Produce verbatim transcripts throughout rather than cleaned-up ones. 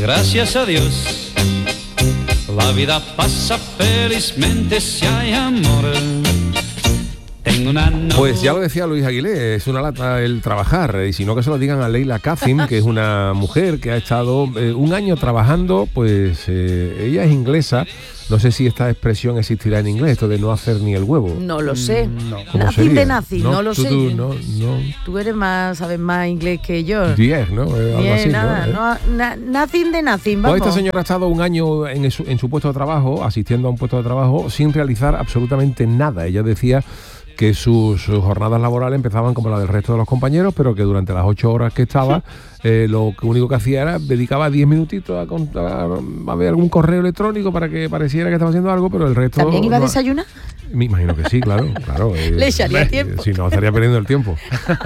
gracias a Dios, la vida pasa felizmente si hay amor. Tengo una no... Pues ya lo decía Luis Aguilé, es una lata el trabajar, y si no que se lo digan a Leila Kazim, que es una mujer que ha estado eh, un año trabajando, pues eh, ella es inglesa. No sé si esta expresión existirá en inglés, esto de no hacer ni el huevo. No lo sé. Mm, no. Nazi de nazi, no, no lo tú, sé. Tú, no, no. Tú eres más, sabes más inglés que yo. Diez, ¿no? Eh, algo Bien, así, nada, ¿no? ¿Eh? no na, nothing de nothing, vamos. Pues esta señora ha estado un año en su, en su puesto de trabajo, asistiendo a un puesto de trabajo, sin realizar absolutamente nada. Ella decía que sus, sus jornadas laborales empezaban como la del resto de los compañeros, pero que durante las ocho horas que estaba, eh, lo único que hacía era dedicaba diez minutitos a, contar, a ver algún correo electrónico para que pareciera que estaba haciendo algo, pero el resto... ¿También iba no, a desayunar? Me imagino que sí, claro, claro. Eh, Le echaría eh, tiempo. Si no, estaría perdiendo el tiempo.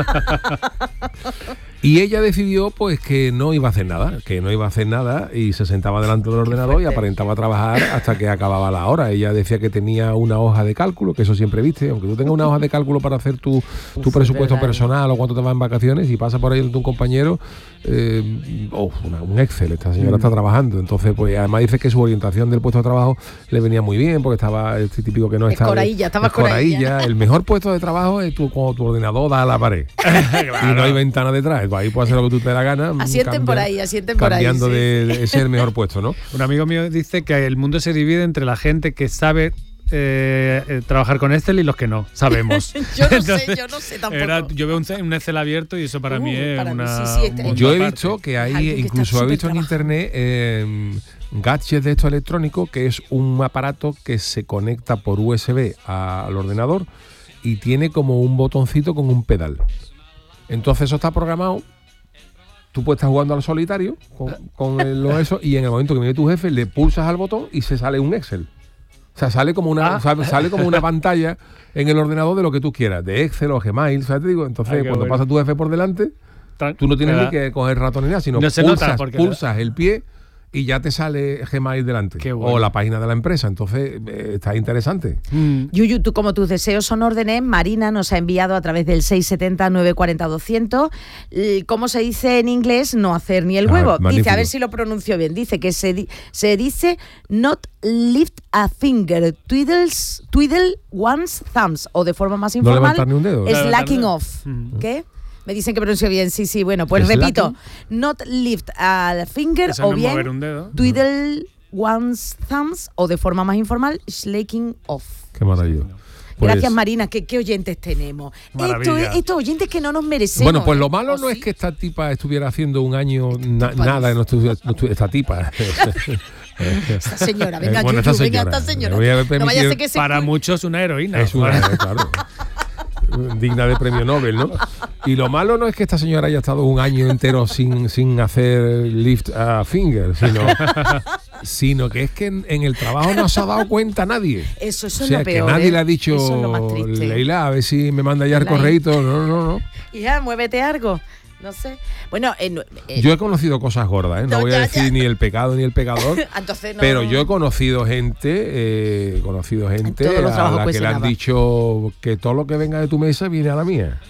Y ella decidió pues que no iba a hacer nada, que no iba a hacer nada y se sentaba delante del ordenador y aparentaba trabajar hasta que acababa la hora. Ella decía que tenía una hoja de cálculo, que eso siempre viste, aunque tú tengas una hoja de cálculo para hacer tu, tu presupuesto personal o cuánto te vas en vacaciones y pasa por ahí de un compañero, eh, oh, una, un Excel, esta señora mm. está trabajando. Entonces, pues además dice que su orientación del puesto de trabajo le venía muy bien, porque estaba este típico que no está... Escoradilla, estaba escoradilla. El mejor puesto de trabajo es tu, cuando tu ordenador da a la pared. Claro. Y no hay ventana detrás. Ahí puedes hacer lo que tú te dé la gana. Asienten cambia, por ahí, asienten por ahí. Cambiando sí. de, de ese el mejor puesto, ¿no? Un amigo mío dice que el mundo se divide entre la gente que sabe eh, eh, trabajar con Excel y los que no sabemos. yo no Entonces, sé, yo no sé tampoco. Era, yo veo un, un Excel abierto y eso para uh, mí es para una... Mí, sí, sí, este, yo he visto que hay, incluso he visto en internet eh, gadgets de esto electrónico, que es un aparato que se conecta por U S B al ordenador y tiene como un botoncito con un pedal. Entonces eso está programado. Tú puedes estar jugando al solitario con, con el, lo eso, y en el momento que viene tu jefe le pulsas al botón y se sale un Excel. O sea, sale como una, ah. sale, sale como una pantalla en el ordenador de lo que tú quieras, de Excel o Gmail, ¿sabes? Te digo, entonces Ay, cuando bueno. pasa tu jefe por delante, tú no tienes ni que coger ratón ni nada, sino no pulsas, pulsas el pie y ya te sale Gmail delante. Bueno. O la página de la empresa. Entonces, eh, está interesante. Mm. Yuyu, tú, como tus deseos son órdenes, Marina nos ha enviado a través del seis siete cero, nueve cuatro cero, doscientos. ¿Cómo se dice en inglés? No hacer ni el huevo. Ah, dice, a ver si lo pronuncio bien. Dice que se, di- se dice not lift a finger, twiddles, twiddle one's thumbs. O de forma más informal, no levantar ni un dedo. Slacking off. Mm. ¿Qué? Me dicen que pronuncio bien, sí, sí, bueno, pues repito, not lift a finger Eso o no bien mover un dedo. twiddle one's thumbs o de forma más informal, slaking off. Qué maravilla. Pues, gracias, Marina, ¿qué, qué oyentes tenemos? Esto, estos oyentes que no nos merecemos. Bueno, pues lo malo no sí? es que esta tipa estuviera haciendo un año na, nada, no estuviera, no estuviera, esta tipa. Esta señora, venga, bueno, Yuyu, esta señora, venga, esta señora. No vaya a ser que se para cu- muchos una heroína. Es una, claro. Digna de premio Nobel, ¿no? Y lo malo no es que esta señora haya estado un año entero sin, sin hacer lift a finger, sino, sino que es que en, en el trabajo no se ha dado cuenta nadie. Eso, eso o sea, es lo peor. que nadie ¿eh? le ha dicho, eso es lo más triste. Leila, a ver si me manda ya el correíto. No, no, no. Ya, muévete algo. No sé. Bueno, eh, eh, yo he conocido cosas gordas, ¿eh? No, no voy ya, a decir ya. ni el pecado ni el pecador. Entonces, no, pero yo he conocido gente, eh, conocido gente a la que le han dicho que todo lo que venga de tu mesa viene a la mía.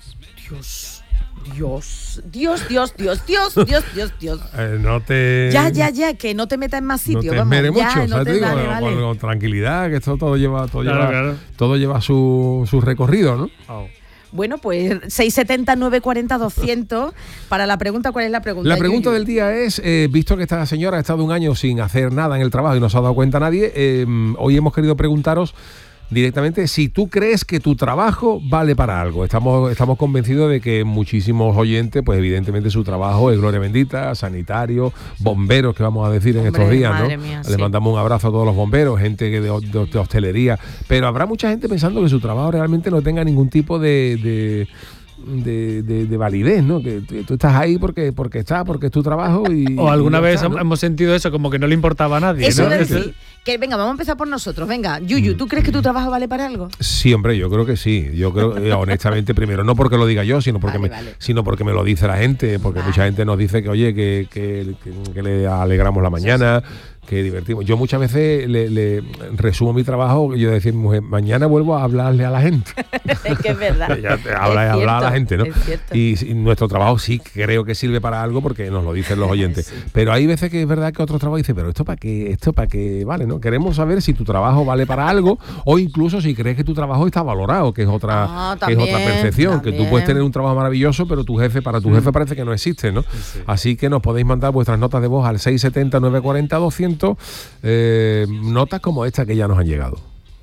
Dios, Dios, Dios, Dios, Dios, Dios, Dios, Dios, Dios. Eh, no te. Ya, ya, ya, que no te metas en más sitios. No te vamos. esmeres Ya, mucho, no ¿sabes? te, Digo, vale, con, vale. con, con tranquilidad, que esto todo lleva, todo claro, lleva, claro. todo lleva su, su recorrido, ¿no? Oh. Bueno, pues seis siete cero, nueve cuatro cero, doscientos. Para la pregunta, ¿cuál es la pregunta? La pregunta Yuyu? del día es, eh, visto que esta señora ha estado un año sin hacer nada en el trabajo y no se ha dado cuenta nadie, eh, hoy hemos querido preguntaros directamente si tú crees que tu trabajo vale para algo. Estamos, estamos convencidos de que muchísimos oyentes, pues evidentemente su trabajo es gloria bendita, sanitario, bomberos, que vamos a decir en Hombre, estos días, madre ¿no? mía, Le sí. mandamos un abrazo a todos los bomberos, gente que de, de, de hostelería, pero habrá mucha gente pensando que su trabajo realmente no tenga ningún tipo de... de De, de, de validez, ¿no? Que tú, tú estás ahí porque porque estás, porque es tu trabajo y... O alguna y vez está, ¿no? hemos sentido eso, como que no le importaba a nadie, Eso ¿no? es decir, que venga, vamos a empezar por nosotros. Venga, Yuyu, ¿tú crees que tu trabajo vale para algo? Sí, hombre, yo creo que sí. Yo creo, eh, honestamente, primero, no porque lo diga yo, sino porque, Vale, me, vale. sino porque me lo dice la gente, porque Vale. mucha gente nos dice que, oye, que, que, que, que le alegramos la mañana, que divertimos. Yo muchas veces le, le resumo mi trabajo, yo decía a mi mujer, mañana vuelvo a hablarle a la gente. Es que es verdad. Ya te habla, es habla cierto, a la gente, ¿no? Es cierto. Y, y nuestro trabajo sí creo que sirve para algo porque nos lo dicen los oyentes. Sí. Pero hay veces que es verdad que otro trabajo dice, pero esto para qué, esto para qué vale, ¿no? Queremos saber si tu trabajo vale para algo o incluso si crees que tu trabajo está valorado, que es otra, ah, que también, es otra percepción, también. que tú puedes tener un trabajo maravilloso, pero tu jefe, para tu jefe parece que no existe, ¿no? Sí. Así que nos podéis mandar vuestras notas de voz al seis setenta, nueve cuarenta, doscientos, eh, notas como esta que ya nos han llegado.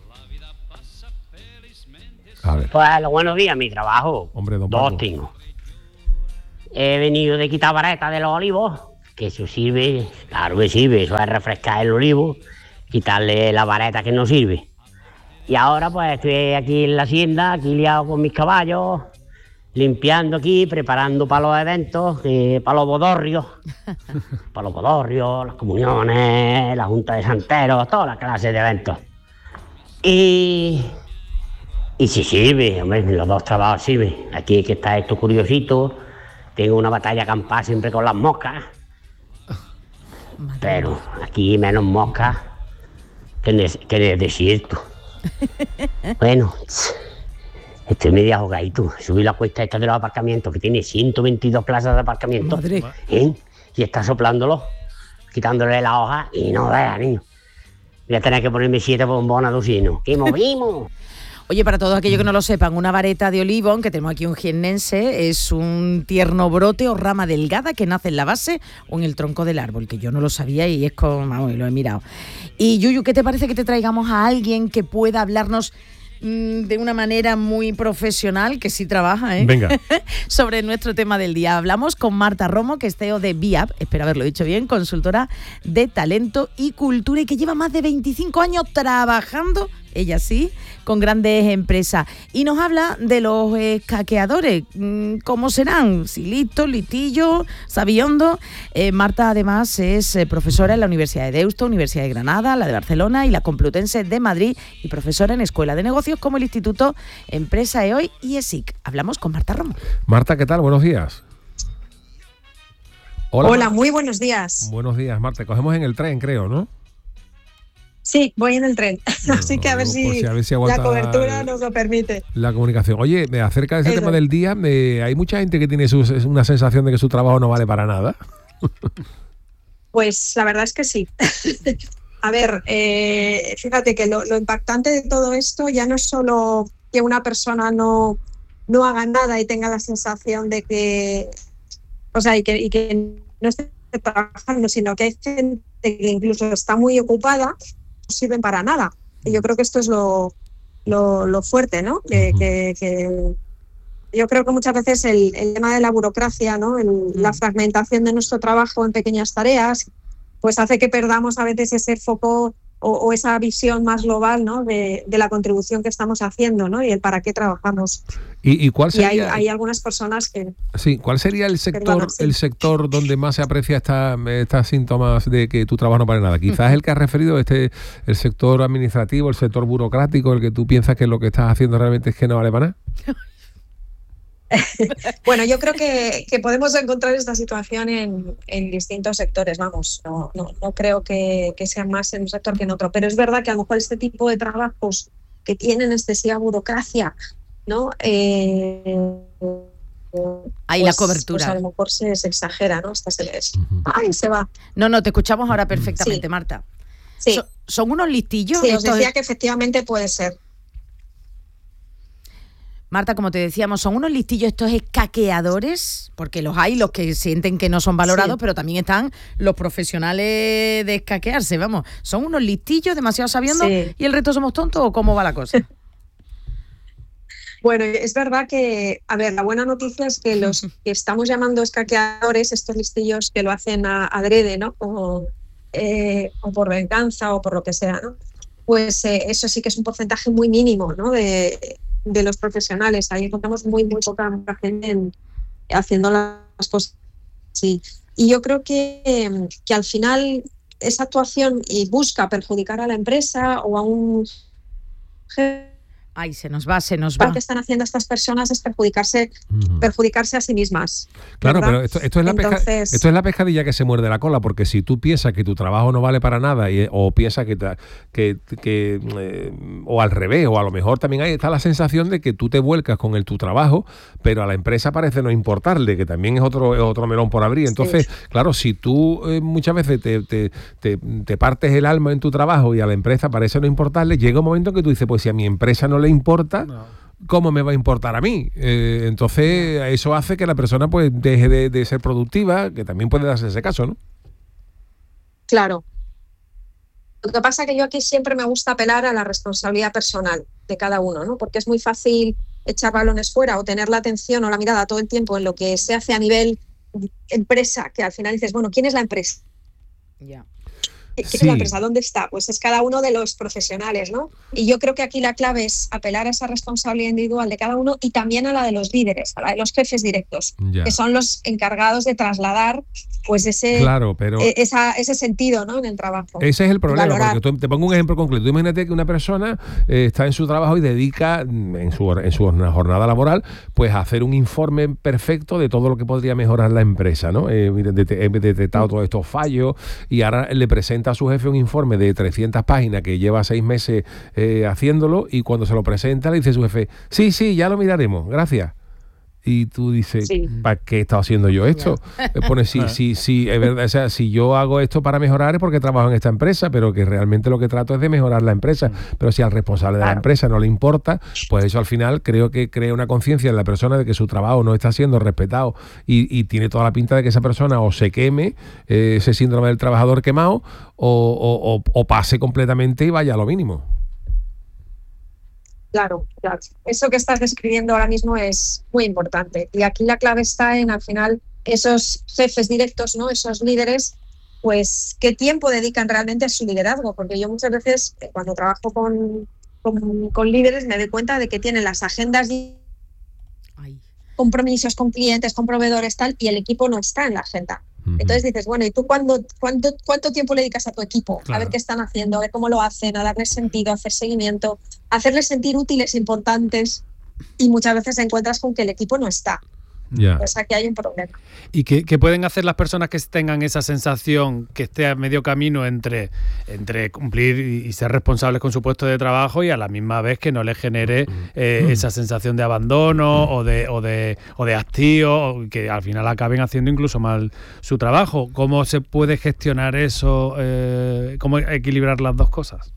A ver. Pues los buenos días, mi trabajo. Hombre, don Dos Paco. tengo. He venido de quitar vareta de los olivos, que eso sirve, claro que sirve, eso es refrescar el olivo, quitarle la vareta que no sirve. Y ahora pues estoy aquí en la hacienda, aquí liado con mis caballos, limpiando aquí, preparando para los eventos, eh, para los bodorrios, para los bodorrios, las comuniones, la junta de santeros, toda la clase de eventos. Y, y sí sirve, hombre, los dos trabajos sirven. Aquí es que está esto curiosito, tengo una batalla campal siempre con las moscas, pero aquí menos moscas que en el, que en el desierto. Bueno, estoy medio ahogadito. Subí la cuesta esta de los aparcamientos, que tiene ciento veintidós plazas de aparcamiento. ¿Eh? Y está soplándolo, quitándole la hoja y no vea, niño. Voy a tener que ponerme siete bombonas de usino. ¡Que movimos! Oye, para todos aquellos que no lo sepan, una vareta de olivo, aunque tenemos aquí un jiennense, es un tierno brote o rama delgada que nace en la base o en el tronco del árbol, que yo no lo sabía y es como, vamos, lo he mirado. Y Yuyu, ¿qué te parece que te traigamos a alguien que pueda hablarnos mmm, de una manera muy profesional, que sí trabaja, ¿eh? Venga. sobre nuestro tema del día? Hablamos con Marta Romo, que es C E O de Viap, espero haberlo dicho bien, consultora de talento y cultura y que lleva más de veinticinco años trabajando, ella sí, con grandes empresas. Y nos habla de los escaqueadores. ¿Cómo serán? Si listos, listillos, sabiondos. Eh, Marta, además, es profesora en la Universidad de Deusto, Universidad de Granada, la de Barcelona y la Complutense de Madrid, y profesora en Escuela de Negocios como el Instituto Empresa E O I y ESIC. Hablamos con Marta Romo. Marta, ¿qué tal? Buenos días. Hola, Hola, muy buenos días. Buenos días, Marta. Cogemos en el tren, creo, ¿no? Sí, voy en el tren, no, así que a ver, si, si, a ver si la cobertura nos lo permite. La comunicación. Oye, acerca de ese Eso. tema del día, me, hay mucha gente que tiene su, una sensación de que su trabajo no vale para nada. Pues la verdad es que sí. A ver, eh, fíjate que lo, lo impactante de todo esto ya no es solo que una persona no, no haga nada y tenga la sensación de que, o sea, y que, y que no esté trabajando, sino que hay gente que incluso está muy ocupada, no sirven para nada. Y yo creo que esto es lo, lo, lo fuerte, ¿no? Que, uh-huh. que, que yo creo que muchas veces el, el tema de la burocracia, ¿no? El, uh-huh. La fragmentación de nuestro trabajo en pequeñas tareas, pues hace que perdamos a veces ese foco o, o esa visión más global, ¿no? De, de la contribución que estamos haciendo, ¿no? Y el para qué trabajamos. ¿Y, y cuál sería? Y hay, hay algunas personas que... Sí, ¿cuál sería el sector, Perdona, sí. el sector donde más se aprecia esta, estas síntomas de que tu trabajo no vale nada? Quizás uh-huh. el que has referido, este, el sector administrativo, el sector burocrático, el que tú piensas que lo que estás haciendo realmente es que no vale para nada. Bueno, yo creo que, que podemos encontrar esta situación en, en distintos sectores, vamos, no, no, no creo que, que sea más en un sector que en otro, pero es verdad que a lo mejor este tipo de trabajos que tienen excesiva burocracia, ¿no? Eh, Ahí pues, la cobertura. Pues a lo mejor se, se exagera, ¿no? Hasta se les... Uh-huh. ¡Ay, se va! No, no, te escuchamos ahora perfectamente, sí. Marta. Sí. So, ¿Son unos listillos? Sí, os decía es... que efectivamente puede ser. Marta, como te decíamos, ¿son unos listillos estos escaqueadores? Porque los hay, los que sienten que no son valorados, sí. Pero también están los profesionales de escaquearse, vamos. ¿Son unos listillos demasiado sabiendo sí. y el resto somos tontos o cómo va la cosa? Bueno, es verdad que, a ver, la buena noticia es que los que estamos llamando escaqueadores, estos listillos que lo hacen a, adrede, ¿no? O, eh, o por venganza o por lo que sea, ¿no? Pues eh, eso sí que es un porcentaje muy mínimo, ¿no? De... de los profesionales. Ahí encontramos muy, muy poca gente en, haciendo las cosas así. Y yo creo que, que al final esa actuación y busca perjudicar a la empresa o a un jefe Ay, se nos va, se nos va. Lo que están haciendo estas personas es perjudicarse, uh-huh. perjudicarse a sí mismas. Claro, ¿verdad? Pero esto, esto, es la Entonces... pesca, esto es la pescadilla que se muerde la cola, porque si tú piensas que tu trabajo no vale para nada y, o piensas que, te, que, que eh, o al revés, o a lo mejor también hay está la sensación de que tú te vuelcas con el tu trabajo, pero a la empresa parece no importarle, que también es otro, es otro melón por abrir. Entonces, sí. claro, si tú eh, muchas veces te, te, te, te partes el alma en tu trabajo y a la empresa parece no importarle, llega un momento que tú dices, pues si a mi empresa no le importa, no. ¿cómo me va a importar a mí? Eh, entonces no. eso hace que la persona pues deje de, de ser productiva, que también puede darse ese caso, ¿no? Claro. Lo que pasa es que yo aquí siempre me gusta apelar a la responsabilidad personal de cada uno, ¿no? Porque es muy fácil echar balones fuera o tener la atención o la mirada todo el tiempo en lo que se hace a nivel empresa, que al final dices, bueno, ¿quién es la empresa? Ya. Yeah. ¿Qué sí. es la empresa? ¿Dónde está? Pues es cada uno de los profesionales, ¿no? Y yo creo que aquí la clave es apelar a esa responsabilidad individual de cada uno y también a la de los líderes, a la de los jefes directos, yeah. que son los encargados de trasladar pues ese, claro, pero eh, esa, ese sentido, ¿no? en el trabajo. Ese es el problema, valorar. Porque tú, te pongo un ejemplo concreto. Tú imagínate que una persona eh, está en su trabajo y dedica en su, en su jornada laboral pues a hacer un informe perfecto de todo lo que podría mejorar la empresa, ¿no? Eh, He detectado todos estos fallos y ahora le presenta a su jefe un informe de trescientas páginas que lleva seis meses eh, haciéndolo, y cuando se lo presenta le dice a su jefe, sí, sí, ya lo miraremos, gracias. Y tú dices, sí. ¿para qué he estado haciendo yo esto? Yeah. Pone, sí, sí, sí, es verdad, o sea, si yo hago esto para mejorar es porque trabajo en esta empresa, pero que realmente lo que trato es de mejorar la empresa. Mm. Pero si al responsable de la empresa no le importa, pues eso al final creo que crea una conciencia en la persona de que su trabajo no está siendo respetado y, y tiene toda la pinta de que esa persona o se queme, eh, ese síndrome del trabajador quemado, o, o, o, o pase completamente y vaya a lo mínimo. Claro, claro. Eso que estás describiendo ahora mismo es muy importante. Y aquí la clave está en, al final, esos jefes directos, ¿no? Esos líderes, pues, ¿qué tiempo dedican realmente a su liderazgo? Porque yo muchas veces, cuando trabajo con, con, con líderes, me doy cuenta de que tienen las agendas y compromisos con clientes, con proveedores, tal, y el equipo no está en la agenda. Uh-huh. Entonces dices, bueno, ¿y tú cuándo, cuánto, cuánto tiempo le dedicas a tu equipo? Claro. A ver qué están haciendo, a ver cómo lo hacen, a darles sentido, a hacer seguimiento, a hacerles sentir útiles, importantes, y muchas veces te encuentras con que el equipo no está. Yeah. Pues aquí hay un problema. ¿Y qué, qué pueden hacer las personas que tengan esa sensación, que esté a medio camino entre, entre cumplir y, y ser responsables con su puesto de trabajo y a la misma vez que no les genere eh, esa sensación de abandono o de, o de, o de hastío, o que al final acaben haciendo incluso mal su trabajo? ¿Cómo se puede gestionar eso? Eh, ¿Cómo equilibrar las dos cosas?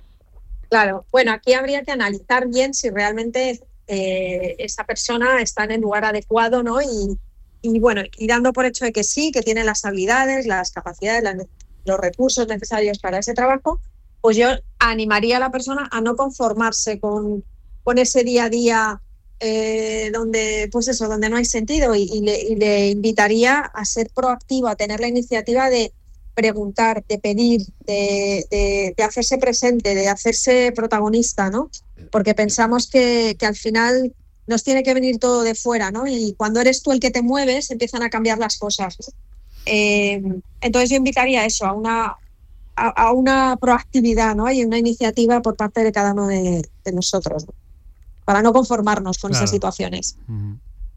Claro, bueno, aquí habría que analizar bien si realmente Eh, esa persona está en el lugar adecuado, ¿no? Y, y bueno, y dando por hecho de que sí, que tiene las habilidades, las capacidades, las, los recursos necesarios para ese trabajo, pues yo animaría a la persona a no conformarse con, con ese día a día eh, donde, pues eso, donde no hay sentido, y, y, le, y le invitaría a ser proactivo, a tener la iniciativa de preguntar, de pedir, de, de, de hacerse presente, de hacerse protagonista, ¿no? Porque pensamos que, que al final nos tiene que venir todo de fuera, ¿no? Y cuando eres tú el que te mueves, empiezan a cambiar las cosas, ¿no? Eh, entonces yo invitaría a eso, a una, a, a una proactividad, ¿no? Y una iniciativa por parte de cada uno de, de nosotros, ¿no? Para no conformarnos con claro. esas situaciones. Uh-huh.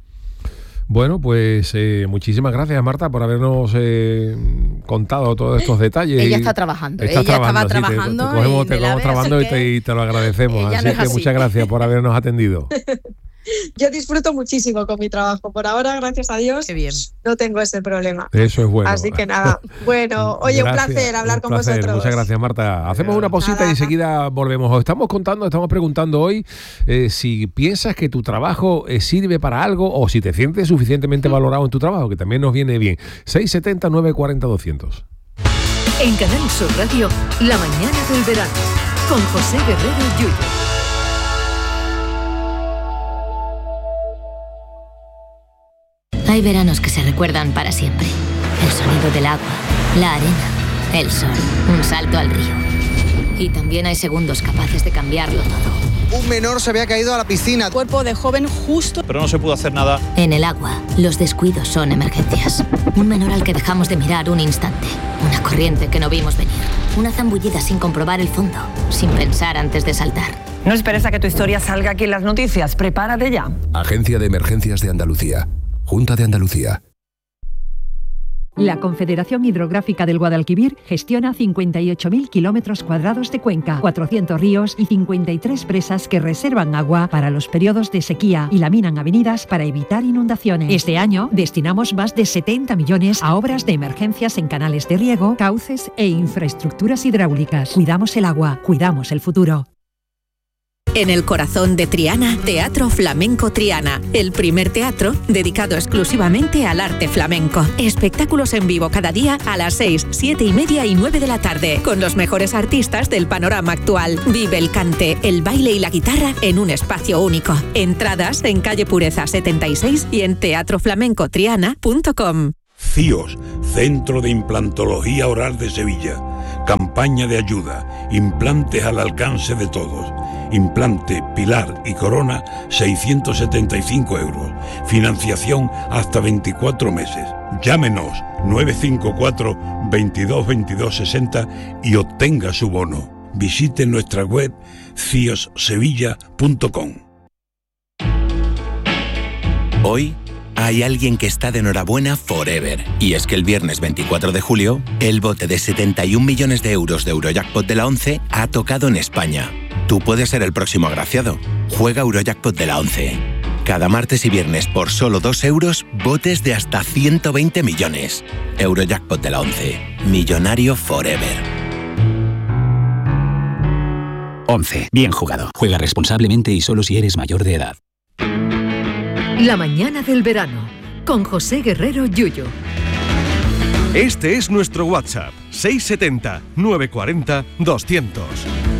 Bueno, pues eh, muchísimas gracias, Marta, por habernos eh, contado todos estos detalles. Ella está trabajando, ella trabajando, estaba sí, trabajando. Te, te cogemos, te cogemos trabajando y te, y te lo agradecemos. Así no que así. Muchas gracias por habernos atendido. Yo disfruto muchísimo con mi trabajo. Por ahora, gracias a Dios, Qué bien. no tengo ese problema. Eso es bueno. Así que nada, bueno, oye, gracias, un placer hablar un con placer. vosotros. Muchas gracias, Marta. Hacemos una pausita nada. y enseguida volvemos. Os estamos contando, estamos preguntando hoy eh, si piensas que tu trabajo eh, sirve para algo o si te sientes suficientemente valorado en tu trabajo, que también nos viene bien. seis setenta, nueve cuarenta, doscientos. En Canal Sur Radio, La Mañana del Verano, con José Guerrero Yuyo. Hay veranos que se recuerdan para siempre. El sonido del agua, la arena, el sol, un salto al río. Y también hay segundos capaces de cambiarlo todo. Un menor se había caído a la piscina. Cuerpo de joven justo. Pero no se pudo hacer nada. En el agua, los descuidos son emergencias. Un menor al que dejamos de mirar un instante. Una corriente que no vimos venir. Una zambullida sin comprobar el fondo, sin pensar antes de saltar. No esperes a que tu historia salga aquí en las noticias. Prepárate ya. Agencia de Emergencias de Andalucía. Junta de Andalucía. La Confederación Hidrográfica del Guadalquivir gestiona cincuenta y ocho mil kilómetros cuadrados de cuenca, cuatrocientos ríos y cincuenta y tres presas que reservan agua para los periodos de sequía y laminan avenidas para evitar inundaciones. Este año destinamos más de setenta millones a obras de emergencias en canales de riego, cauces e infraestructuras hidráulicas. Cuidamos el agua, cuidamos el futuro. En el corazón de Triana, Teatro Flamenco Triana, el primer teatro dedicado exclusivamente al arte flamenco. Espectáculos en vivo cada día a las seis, siete y media y nueve de la tarde, con los mejores artistas del panorama actual. Vive el cante, el baile y la guitarra en un espacio único. Entradas en calle Pureza setenta y seis y en teatro flamenco triana punto com. CIOS, Centro de Implantología Oral de Sevilla. Campaña de ayuda. Implantes al alcance de todos. Implante, pilar y corona, seiscientos setenta y cinco euros. Financiación hasta veinticuatro meses. Llámenos nueve cinco cuatro, veintidós, veintidós, sesenta y obtenga su bono. Visite nuestra web cios sevilla punto com. Hoy hay alguien que está de enhorabuena forever. Y es que el viernes veinticuatro de julio, el bote de setenta y un millones de euros de Eurojackpot de la ONCE ha tocado en España. Tú puedes ser el próximo agraciado. Juega Eurojackpot de la ONCE. Cada martes y viernes por solo dos euros, botes de hasta ciento veinte millones. Eurojackpot de la ONCE. Millonario forever. ONCE. Bien jugado. Juega responsablemente y solo si eres mayor de edad. La mañana del verano, con José Guerrero Yuyu. Este es nuestro WhatsApp, seiscientos setenta, novecientos cuarenta, doscientos.